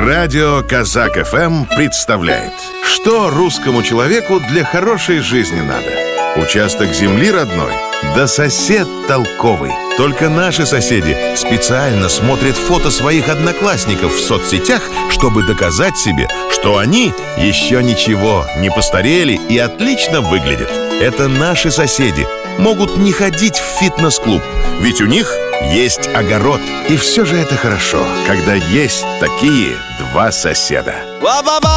Радио Казак ФМ представляет, что русскому человеку для хорошей жизни надо. Участок земли родной, да сосед толковый. Только наши соседи специально смотрят фото своих одноклассников в соцсетях, чтобы доказать себе, что они еще ничего, не постарели и отлично выглядят. Это наши соседи могут не ходить в фитнес-клуб, ведь у них есть огород. И все же это хорошо, когда есть такие два соседа.